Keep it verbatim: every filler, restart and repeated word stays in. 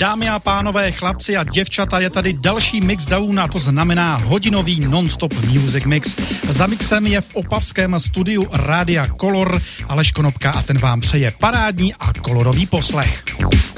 Dámy a pánové, chlapci a děvčata, je tady další Mixdown a to znamená hodinový non-stop music mix. Za mixem je v opavském studiu Rádia Color Aleš Konopka a ten vám přeje parádní a kolorový poslech.